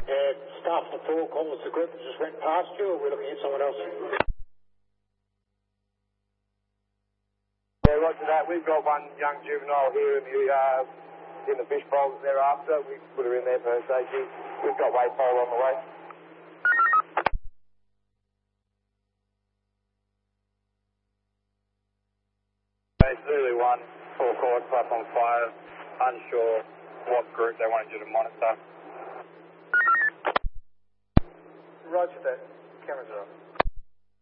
Staff of the four calls the group that just went past you, or we're looking at someone else? Yeah, roger that. We've got one young juvenile here in the fish bowls thereafter. We put her in there for her safety. We've got Waypole on the way. It's Zulu 1, 4 calls, platform 5, unsure what group they wanted you to monitor. Roger that. Cameras are up.